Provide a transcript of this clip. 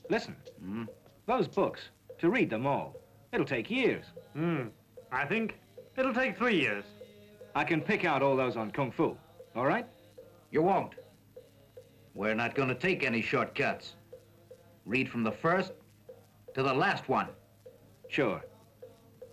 Listen, those books, to read them all, it'll take years. I think it'll take 3 years. I can pick out all those on Kung Fu, all right? You won't. We're not going to take any shortcuts. Read from the first to the last one. Sure.